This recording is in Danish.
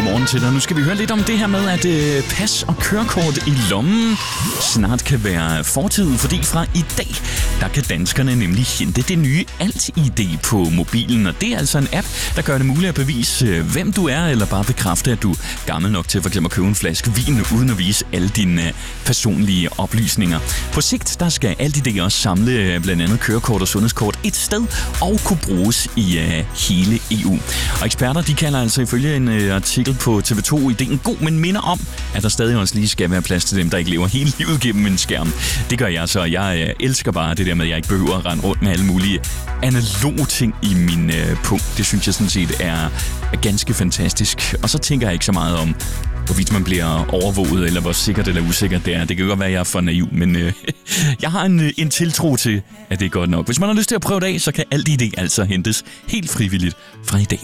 godmorgen til dig. Nu skal vi høre lidt om det her med, at pas og kørekort i lommen snart kan være fortid, fordi fra i dag, der kan danskerne nemlig hente det nye Alt-ID på mobilen. Og det er altså en app, der gør det muligt at bevise, hvem du er, eller bare bekræfte, at du er gammel nok til for eksempel at købe en flaske vin, uden at vise alle dine personlige oplysninger. På sigt, der skal Alt-ID også samle blandt andet kørekort og sundhedskort et sted og kunne bruges i hele EU. Og eksperter, de kalder altså ifølge en artikel på TV2 ideen god, men minder om, at der stadig også lige skal være plads til dem, der ikke lever hele livet gennem en skærm. Det gør jeg så. Jeg elsker bare det der med, at jeg ikke behøver at rende rundt med alle mulige analoge ting i min punkt. Det synes jeg sådan set er ganske fantastisk. Og så tænker jeg ikke så meget om, hvorvidt man bliver overvåget, eller hvor sikkert eller usikkert det er. Det kan godt være, at jeg er for naiv, men jeg har en tiltro til, at det er godt nok. Hvis man har lyst til at prøve det af, så kan Alt-ID altså hentes helt frivilligt fra i dag.